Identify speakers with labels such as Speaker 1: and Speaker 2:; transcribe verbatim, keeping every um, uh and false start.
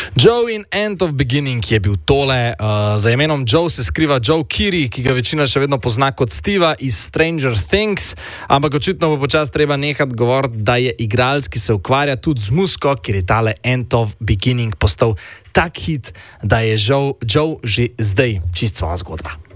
Speaker 1: Joe in End of Beginning je bil tole. Uh, za imenom Joe se skriva Joe Keery, ki ga večina še vedno pozna kot Steva iz Stranger Things, ampak očitno bo počasi treba nehati govoriti, da je igralec, ki se ukvarja tudi z muziko, ker je tale End of Beginning postal tak hit, da je Joe, Joe že zdaj čist svoja zgodba.